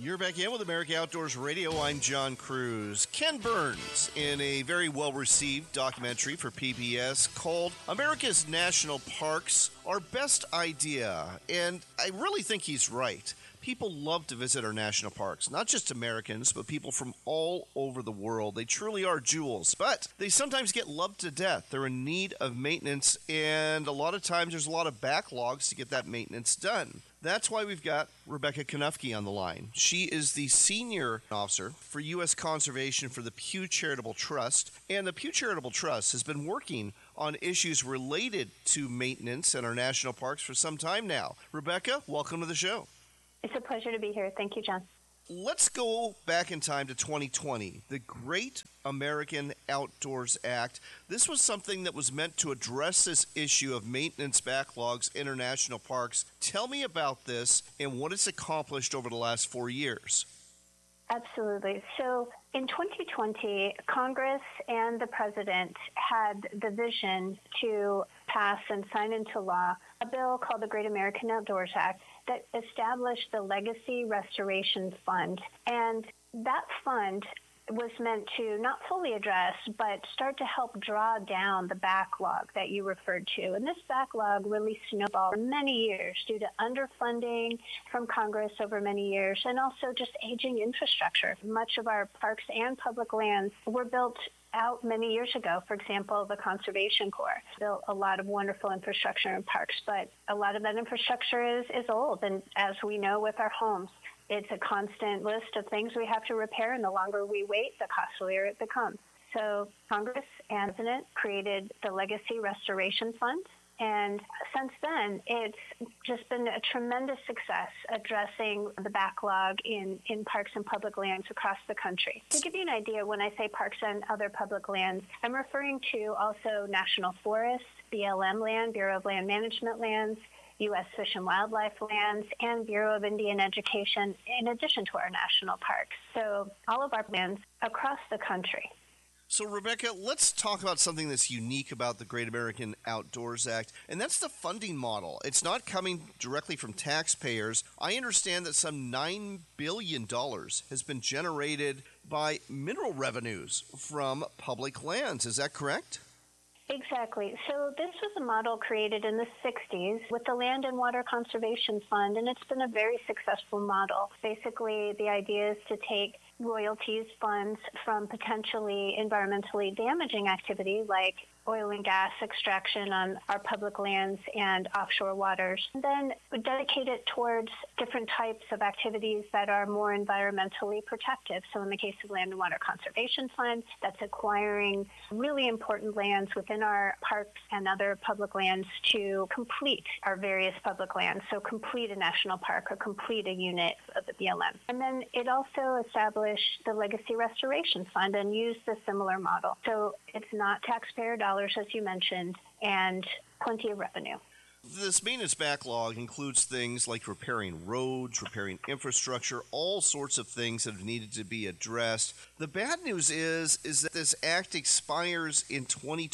You're back in with America Outdoors Radio. I'm John Cruz. Ken Burns, in a very well-received documentary for PBS called America's National Parks, Our Best Idea. And I really think he's right. People love to visit our national parks, not just Americans, but people from all over the world. They truly are jewels, but they sometimes get loved to death. They're in need of maintenance, and a lot of times there's a lot of backlogs to get that maintenance done. That's why we've got Rebecca Konufke on the line. She is the Senior Officer for U.S. Conservation for the Pew Charitable Trust, and the Pew Charitable Trust has been working on issues related to maintenance in our national parks for some time now. Rebecca, welcome to the show. It's a pleasure to be here. Thank you, John. Let's go back in time to 2020, the Great American Outdoors Act. This was something that was meant to address this issue of maintenance backlogs in our national parks. Tell me about this and what it's accomplished over the last 4 years. Absolutely. So in 2020, Congress and the President had the vision to pass and sign into law a bill called the Great American Outdoors Act that established the Legacy Restoration Fund. And that fund was meant to not fully address, but start to help draw down the backlog that you referred to. And this backlog really snowballed for many years due to underfunding from Congress over many years and also just aging infrastructure. Much of our parks and public lands were built out many years ago. For example, the Conservation Corps built a lot of wonderful infrastructure in parks, but a lot of that infrastructure is old. And as we know with our homes, it's a constant list of things we have to repair, and the longer we wait, the costlier it becomes. So Congress and the President created the Legacy Restoration Fund, and since then, it's just been a tremendous success addressing the backlog in parks and public lands across the country. To give you an idea, when I say parks and other public lands, I'm referring to also national forests, BLM land, Bureau of Land Management lands, U.S. Fish and Wildlife lands, and Bureau of Indian Education, in addition to our national parks. So all of our lands across the country. So, Rebecca, let's talk about something that's unique about the Great American Outdoors Act, and that's the funding model. It's not coming directly from taxpayers. I understand that some $9 billion has been generated by mineral revenues from public lands. Is that correct? Exactly. So this was a model created in the 60s with the Land and Water Conservation Fund, and it's been a very successful model. Basically, the idea is to take royalties funds from potentially environmentally damaging activity like oil and gas extraction on our public lands and offshore waters, and then dedicate it towards different types of activities that are more environmentally protective. So in the case of Land and Water Conservation Fund, that's acquiring really important lands within our parks and other public lands to complete our various public lands. So complete a national park or complete a unit of the BLM. And then it also established the Legacy Restoration Fund and used a similar model. So it's not taxpayer dollars, as you mentioned, and plenty of revenue. This maintenance backlog includes things like repairing roads, repairing infrastructure, all sorts of things that have needed to be addressed. The bad news is that this act expires in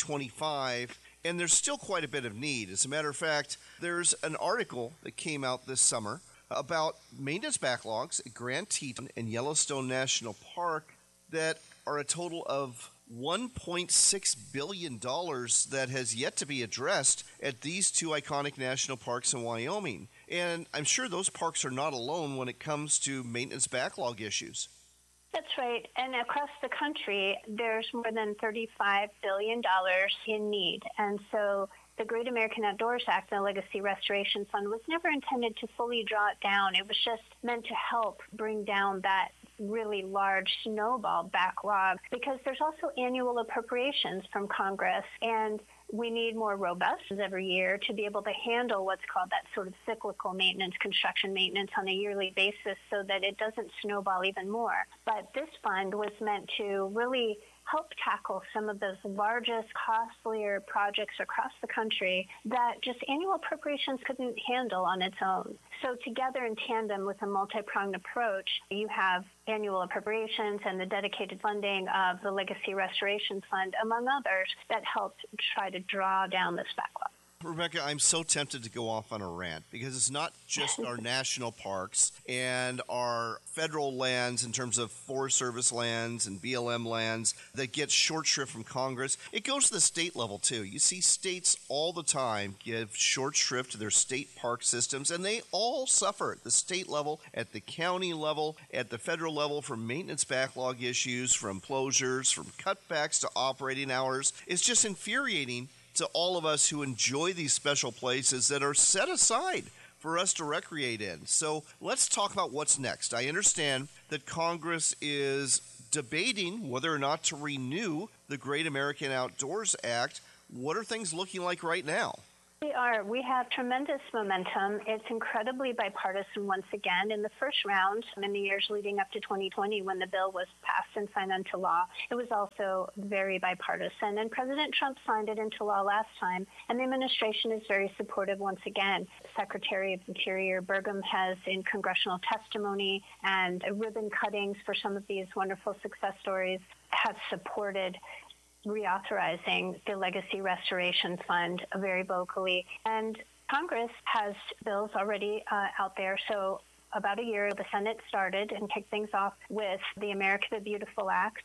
2025, and there's still quite a bit of need. As a matter of fact, there's an article that came out this summer about maintenance backlogs at Grand Teton and Yellowstone National Park that are a total of $1.6 billion that has yet to be addressed at these two iconic national parks in Wyoming. And I'm sure those parks are not alone when it comes to maintenance backlog issues. That's right. And across the country, there's more than $35 billion in need. And so the Great American Outdoors Act and the Legacy Restoration Fund was never intended to fully draw it down. It was just meant to help bring down that really large snowball backlog, because there's also annual appropriations from Congress, and we need more robust every year to be able to handle what's called that sort of cyclical maintenance, construction maintenance on a yearly basis, so that it doesn't snowball even more. But this fund was meant to really help tackle some of those largest, costlier projects across the country that just annual appropriations couldn't handle on its own. So together in tandem with a multi-pronged approach, you have annual appropriations and the dedicated funding of the Legacy Restoration Fund, among others, that helped try to draw down this backlog. Rebecca, I'm so tempted to go off on a rant because it's not just our national parks and our federal lands in terms of Forest Service lands and BLM lands that get short shrift from Congress. It goes to the state level too. You see states all the time give short shrift to their state park systems, and they all suffer at the state level, at the county level, at the federal level from maintenance backlog issues, from closures, from cutbacks to operating hours. It's just infuriating to all of us who enjoy these special places that are set aside for us to recreate in. So let's talk about what's next. I understand that Congress is debating whether or not to renew the Great American Outdoors Act. What are things looking like right now? We have tremendous momentum. It's incredibly bipartisan once again. In the first round, in the years leading up to 2020, when the bill was passed and signed into law, it was also very bipartisan. And President Trump signed it into law last time, and the administration is very supportive once again. Secretary of Interior Burgum has, in congressional testimony and ribbon cuttings for some of these wonderful success stories, have supported reauthorizing the Legacy Restoration Fund very vocally. And Congress has bills already out there. So about a year, the Senate started and kicked things off with the America the Beautiful Act.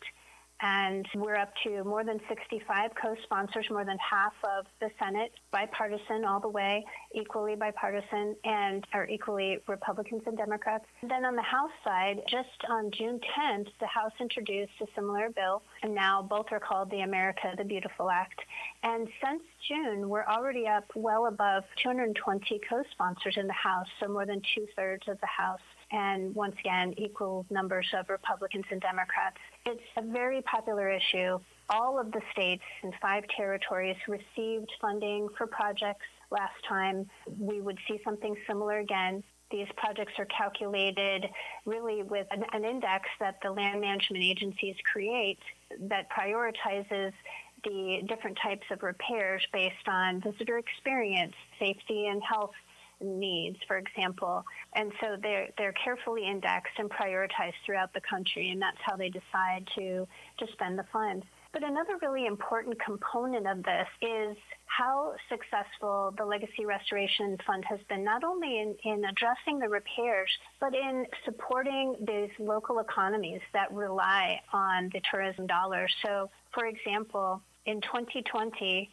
And we're up to more than 65 co-sponsors, more than half of the Senate, bipartisan all the way, equally bipartisan, and are equally Republicans and Democrats. And then on the House side, just on June 10th, the House introduced a similar bill, and now both are called the America the Beautiful Act. And since June, we're already up well above 220 co-sponsors in the House, so more than two-thirds of the House. And once again, equal numbers of Republicans and Democrats. It's a very popular issue. All of the states in 5 territories received funding for projects last time. We would see something similar again. These projects are calculated really with an index that the land management agencies create that prioritizes the different types of repairs based on visitor experience, safety, and health needs, for example. And so they're carefully indexed and prioritized throughout the country, and that's how they decide to spend the funds. But another really important component of this is how successful the Legacy Restoration Fund has been, not only in addressing the repairs, but in supporting these local economies that rely on the tourism dollars. So, for example, in 2020,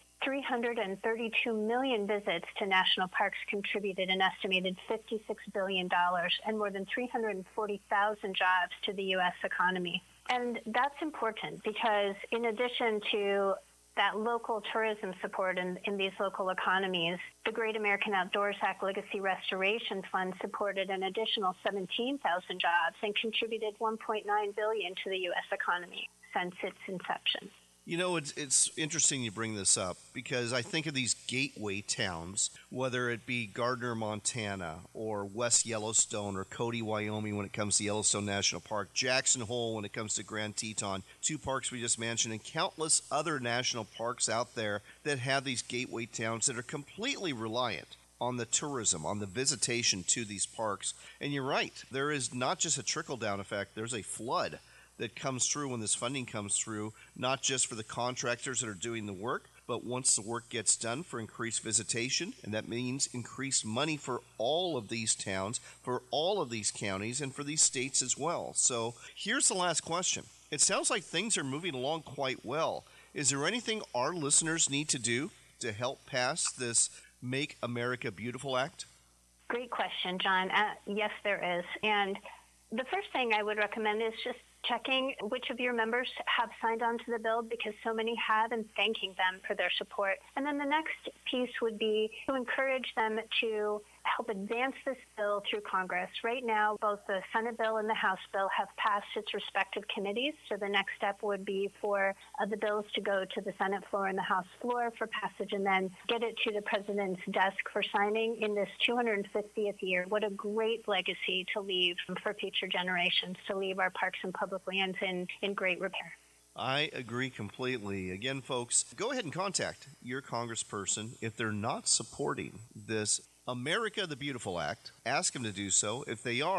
332 million visits to national parks contributed an estimated $56 billion and more than 340,000 jobs to the U.S. economy. And that's important because in addition to that local tourism support in these local economies, the Great American Outdoors Act Legacy Restoration Fund supported an additional 17,000 jobs and contributed $1.9 billion to the U.S. economy since its inception. You know, it's interesting you bring this up because I think of these gateway towns, whether it be Gardner, Montana, or West Yellowstone, or Cody, Wyoming when it comes to Yellowstone National Park, Jackson Hole when it comes to Grand Teton, 2 parks we just mentioned, and countless other national parks out there that have these gateway towns that are completely reliant on the tourism, on the visitation to these parks. And you're right, there is not just a trickle-down effect, there's a flood that comes through when this funding comes through, not just for the contractors that are doing the work, but once the work gets done for increased visitation, and that means increased money for all of these towns, for all of these counties, and for these states as well. So here's the last question. It sounds like things are moving along quite well. Is there anything our listeners need to do to help pass this Make America Beautiful Act? Great question, John. Yes, there is. And the first thing I would recommend is just checking which of your members have signed on to the bill, because so many have, and thanking them for their support. And then the next piece would be to encourage them to help advance this bill through Congress. Right now, both the Senate bill and the House bill have passed its respective committees. So the next step would be for the bills to go to the Senate floor and the House floor for passage, and then get it to the president's desk for signing in this 250th year. What a great legacy to leave for future generations, to leave our parks and public lands in great repair. I agree completely. Again, folks, go ahead and contact your congressperson if they're not supporting this America the Beautiful Act. Ask them to do so. If they are,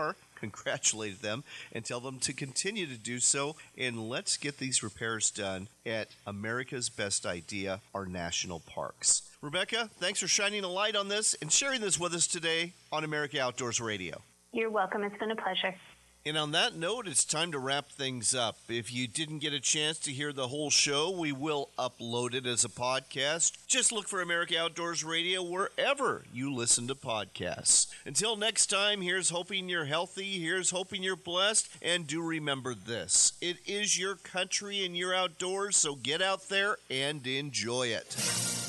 congratulate them and tell them to continue to do so. And let's get these repairs done at America's Best Idea, our national parks. Rebecca, thanks for shining a light on this and sharing this with us today on America Outdoors Radio. You're welcome. It's been a pleasure. And on that note, it's time to wrap things up. If you didn't get a chance to hear the whole show, we will upload it as a podcast. Just look for America Outdoors Radio wherever you listen to podcasts. Until next time, here's hoping you're healthy, here's hoping you're blessed, and do remember this. It is your country and your outdoors, so get out there and enjoy it.